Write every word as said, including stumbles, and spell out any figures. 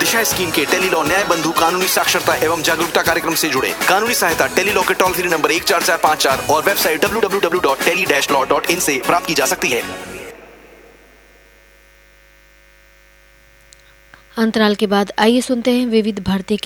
दिशा scheme के tele law न्याय बंधु कानूनी साक्षरता एवं जागरूकता कार्यक्रम से जुड़े। कानूनी सहायता टेली लॉ के टोल फ्री नंबर एक चार चार पाँच चार और website W W W dot tele dash law dot in से प्राप्त की जा सकती है। अंतराल के बाद आइए सुनते हैं विविध भारती की